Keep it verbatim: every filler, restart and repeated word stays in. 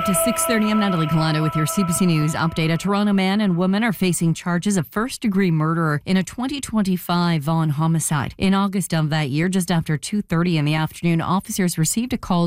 to six thirty. I'm Natalie Colando with your C B C News update. A Toronto man and woman are facing charges of first-degree murder in a twenty twenty-five Vaughan homicide. In August of that year, just after two thirty in the afternoon, officers received a call